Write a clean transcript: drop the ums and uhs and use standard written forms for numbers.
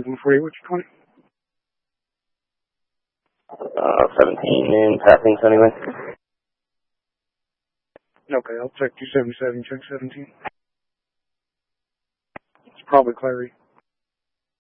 148, what's your 20? 17 in passing, so anyway. Okay, I'll check 277, check 17. It's probably Clary.